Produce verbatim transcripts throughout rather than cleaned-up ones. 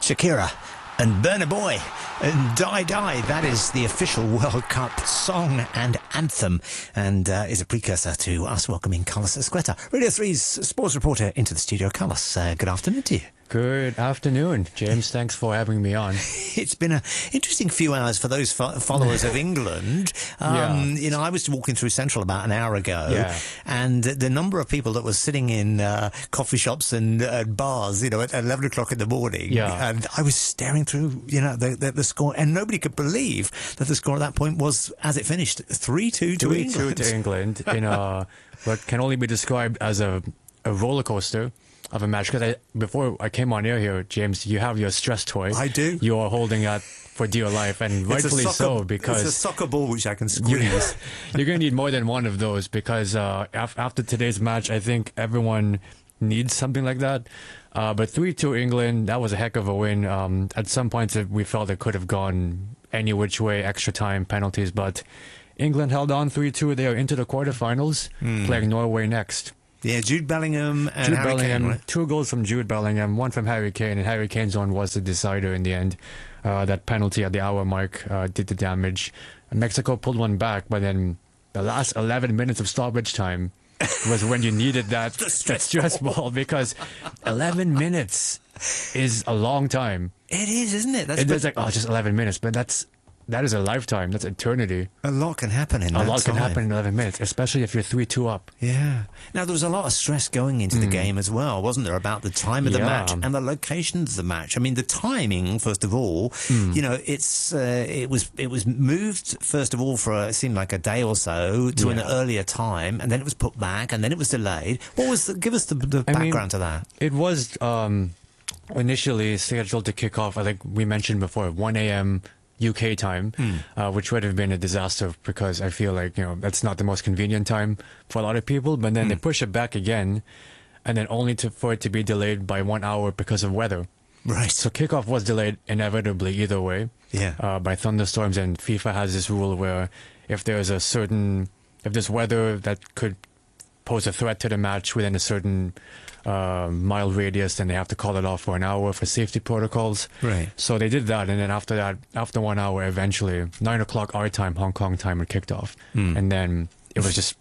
Shakira and Burna Boy and Die Die. That is the official World Cup song and anthem, and uh, is a precursor to us welcoming Carlos Ezqueta, Radio three's sports reporter, into the studio. Carlos, uh, good afternoon to you. Good afternoon, James. Thanks for having me on. It's been an interesting few hours for those fo- followers of England. Um, yeah. You know, I was walking through Central about an hour ago, yeah. and the number of people that were sitting in uh, coffee shops and uh, bars, you know, at eleven o'clock in the morning, yeah. and I was staring through, you know, the, the, the score, and nobody could believe that the score at that point was, as it finished, three two to England. three two to England in a, what can only be described as a, a roller coaster of a match. Because I, before I came on air here, James, you have your stress toy. I do. You are holding that for dear life, and rightfully soccer, so, because it's a soccer ball which I can squeeze. You, you're going to need more than one of those, because uh, af- after today's match, I think everyone needs something like that. Uh, but three two England, that was a heck of a win. Um, at some points, we felt it could have gone any which way, extra time, penalties, but England held on three two. They are into the quarterfinals, mm. playing Norway next. Yeah, Jude Bellingham and Jude Harry Bellingham, Kane, right? Two goals from Jude Bellingham, one from Harry Kane, and Harry Kane's one was the decider in the end. Uh, that penalty at the hour mark uh, did the damage. And Mexico pulled one back, but then the last eleven minutes of stoppage time was when you needed that, that stress ball, because eleven minutes is a long time. It is, isn't it? That's It's like, oh, just eleven minutes, but that's that is a lifetime. That's eternity. A lot can happen in a that lot time. can happen in eleven minutes, especially if you're three two up. Yeah. Now, there was a lot of stress going into mm. the game as well, wasn't there, about the time of the yeah. match and the locations of the match. I mean, the timing, first of all, mm. you know, it's uh, it was it was moved, first of all, for a, it seemed like a day or so to yeah. an earlier time, and then it was put back, and then it was delayed. What was the, give us the, the background mean, to that. It was um, initially scheduled to kick off, I think we mentioned before, one a.m. U K time, mm. uh, which would have been a disaster, because I feel like, you know, that's not the most convenient time for a lot of people. But then mm. they push it back again, and then only to, for it to be delayed by one hour because of weather. Right. So kickoff was delayed inevitably either way. Yeah. Uh, by thunderstorms, and FIFA has this rule where if there's a certain, if there's weather that could pose a threat to the match within a certain uh, mile radius, then they have to call it off for an hour for safety protocols. Right. So they did that, and then after that, after one hour, eventually, nine o'clock our time, Hong Kong time, it kicked off. Mm. And then it was just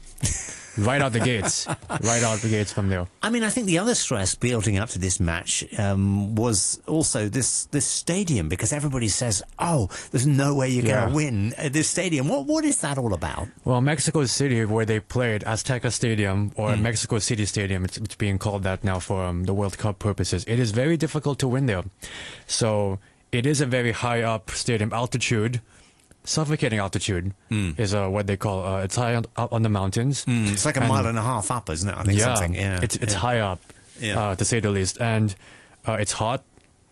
pff, right out the gates, right out the gates from there. I mean, I think the other stress building up to this match um, was also this this stadium, because everybody says, oh, there's no way you're yeah. going to win at this stadium. What What is that all about? Well, Mexico City, where they played, Azteca Stadium, or mm. Mexico City Stadium, it's, it's being called that now for um, the World Cup purposes. It is very difficult to win there. So it is a very high up stadium. Altitude, suffocating altitude mm. is uh, what they call, uh, it's high on, up on the mountains. Mm, it's like a and, mile and a half up, isn't it? I think yeah, something. Yeah, it's, it's yeah. high up, yeah. uh, to say the least. And uh, it's hot.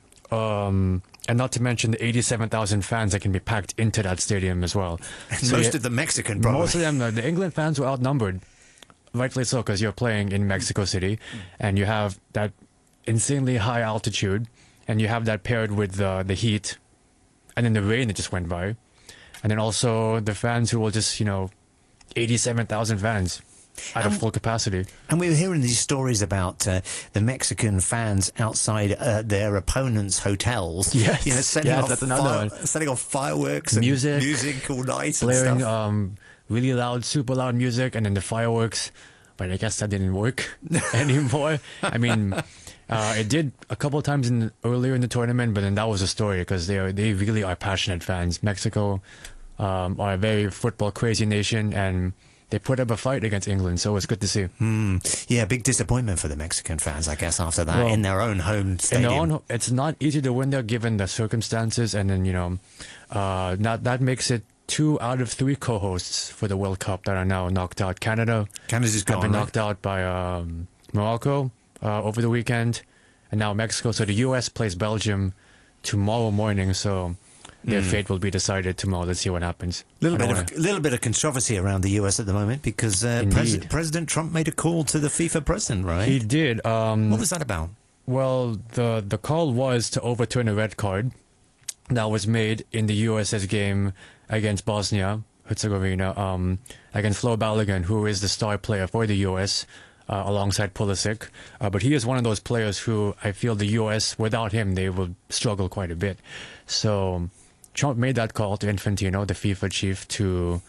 Um, and not to mention the eighty-seven thousand fans that can be packed into that stadium as well. So most of the Mexican, probably. Most of them, the England fans were outnumbered. Rightfully so, because you're playing in Mexico City, mm. and you have that insanely high altitude, and you have that paired with the, the heat, and then the rain that just went by. And then also the fans who will just, you know, eighty-seven thousand fans at um, a full capacity. And we were hearing these stories about uh, the Mexican fans outside uh, their opponents' hotels. Yes, you know, setting, yes, off that's another fire, one. setting off fireworks and music, music all night blaring, and stuff. Um, really loud, super loud music, and then the fireworks. But I guess that didn't work anymore. I mean, uh, it did a couple of times in earlier in the tournament, but then that was a story, because they are they really are passionate fans. Mexico um, are a very football crazy nation, and they put up a fight against England, so it's good to see. Mm. Yeah, big disappointment for the Mexican fans, I guess, after that, well, in their own home stadium. In their own, it's not easy to win there given the circumstances, and then, you know, uh, not, that makes it two out of three co-hosts for the World Cup that are now knocked out. Canada Canada's have been right? knocked out by um, Morocco uh, over the weekend, and now Mexico. So the U S plays Belgium tomorrow morning, so their mm. fate will be decided tomorrow. Let's see what happens. A little bit, wanna... of, little bit of controversy around the U S at the moment, because uh, Pres- President Trump made a call to the FIFA president, right? He did. Um, what was that about? Well, the the call was to overturn a red card that was made in the U S S game against Bosnia Herzegovina, um, against Flo Balogun, who is the star player for the U S. uh, alongside Pulisic. Uh, but he is one of those players who I feel the U S, without him, they will struggle quite a bit. So Trump made that call to Infantino, the FIFA chief, to,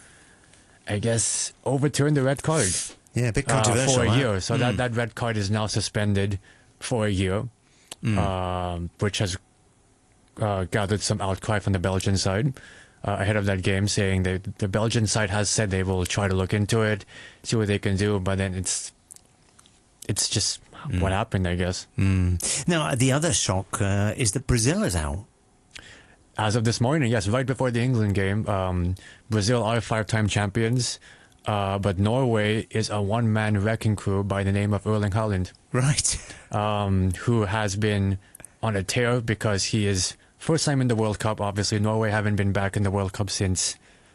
I guess, overturn the red card. Yeah, a bit Uh, controversial. for a huh? year. So Mm. that, that red card is now suspended for a year, Mm. um, which has uh, gathered some outcry from the Belgian side uh, ahead of that game, saying that the Belgian side has said they will try to look into it, see what they can do, but then it's it's just Mm. what happened, I guess. Mm. Now, the other shock uh, is that Brazil is out. As of this morning, yes, right before the England game, um, Brazil are five-time champions, uh, but Norway is a one-man wrecking crew by the name of Erling Haaland, Right. um, who has been on a tear because he is first time in the World Cup. Obviously, Norway haven't been back in the World Cup since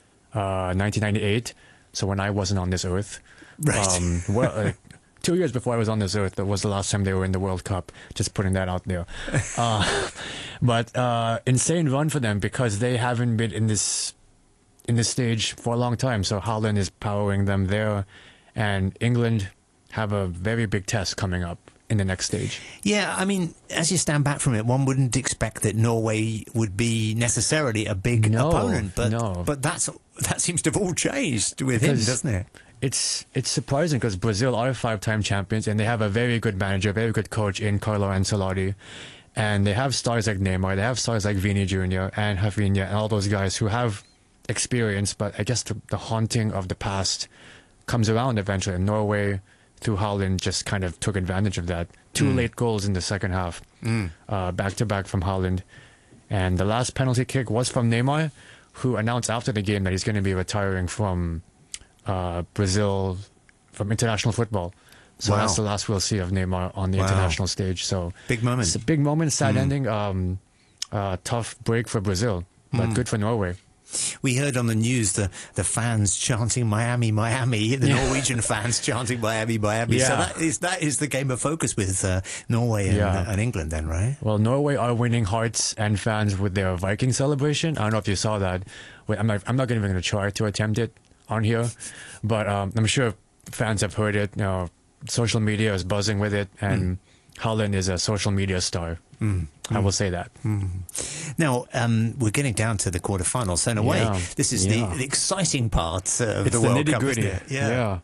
uh, nineteen ninety-eight, so when I wasn't on this earth. Right. Um, well, uh, two years before I was on this earth, that was the last time they were in the World Cup. Just putting that out there. Uh, but uh, insane run for them because they haven't been in this in this stage for a long time. So Haaland is powering them there, and England have a very big test coming up in the next stage. Yeah, I mean, as you stand back from it, one wouldn't expect that Norway would be necessarily a big No, opponent, but no. but that's that seems to have all changed with him, Because doesn't it? It's it's surprising because Brazil are five-time champions and they have a very good manager, very good coach in Carlo Ancelotti, and they have stars like Neymar, they have stars like Vini Junior and Rafinha and all those guys who have experience, but I guess the, the haunting of the past comes around eventually. And Norway, through Haaland, just kind of took advantage of that. Two Mm. late goals in the second half, Mm. uh, back-to-back from Haaland. And the last penalty kick was from Neymar, who announced after the game that he's going to be retiring from uh, Brazil, from international football. So Wow. that's the last we'll see of Neymar on the Wow. international stage. So Big moment. it's a big moment, sad Mm. ending, um, uh, tough break for Brazil, but Mm. good for Norway. We heard on the news the, the fans chanting Miami, Miami, the Yeah. Norwegian fans chanting Miami, Miami. So Yeah. that is that is the game of focus with uh, Norway and, Yeah. uh, and England then, right? Well, Norway are winning hearts and fans with their Viking celebration. I don't know if you saw that. Wait, I'm not, I'm not even going to try to attempt it on here, but um, I'm sure fans have heard it. You know, social media is buzzing with it, and Haaland is a social media star. Mm. I will say that. Mm. Now, um, we're getting down to the quarterfinals. So in a way, Yeah. this is Yeah. the, the exciting part uh, of It's the the, World nitty Cup, gritty. isn't it? Yeah.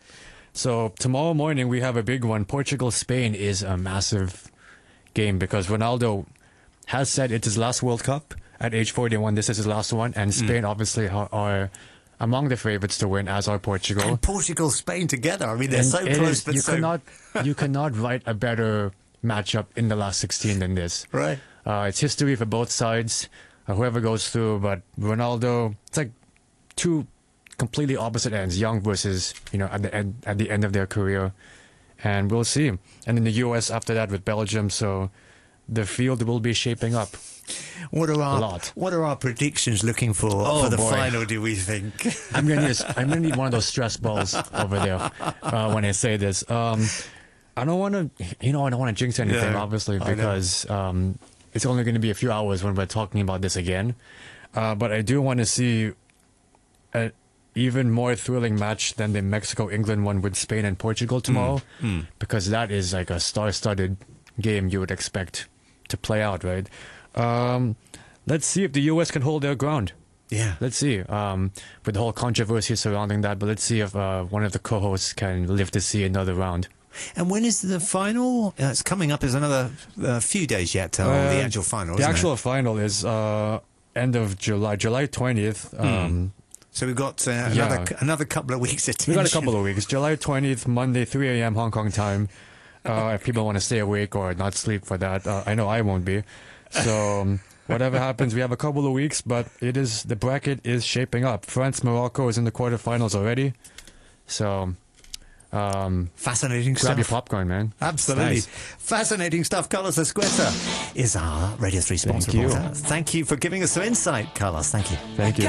So tomorrow morning we have a big one. Portugal-Spain is a massive game because Ronaldo has said it's his last World Cup at age forty-one. This is his last one, and Spain obviously are, are among the favorites to win, as are Portugal. And Portugal, Spain together. I mean, they're And so it close, is- but you so cannot you cannot write a better matchup in the last sixteen than this. right. Uh, it's history for both sides. Uh, whoever goes through, but Ronaldo, it's like two completely opposite ends, young versus you know at the end at the end of their career, and we'll see. And in the U S after that with Belgium, so the field will be shaping up. What are our lot. what are our predictions looking for Oh, for the boy. final? Do we think? I'm gonna need a, I'm gonna need one of those stress balls over there uh, when I say this. Um, I don't want to, you know, I don't want to jinx anything, Yeah, obviously, I know. because um, it's only going to be a few hours when we're talking about this again. Uh, but I do want to see an even more thrilling match than the Mexico-England one with Spain and Portugal tomorrow, Mm. because that is like a star-studded game you would expect to play out, right? Um, let's see if the U S can hold their ground. Yeah. Let's see, um, with the whole controversy surrounding that, but let's see if uh, one of the co-hosts can live to see another round. And when is the final? Uh, it's coming up as another uh, few days yet till Uh, the actual final. The isn't actual it? final is uh, end of July, July twentieth. Um, So we've got uh, another Yeah. another couple of weeks. we got a couple of weeks. July twentieth, Monday, three a.m. Hong Kong time. Uh, if people want to stay awake or not sleep for that, uh, I know I won't be. So um, whatever happens, we have a couple of weeks, but it is the bracket is shaping up. France, Morocco is in the quarterfinals already. So um, Fascinating grab your stuff. popcorn, man. Absolutely. Nice. Fascinating stuff. Carlos Escueta is our Radio three sports Thank you. reporter. Thank you for giving us some insight, Carlos. Thank you. Thank you.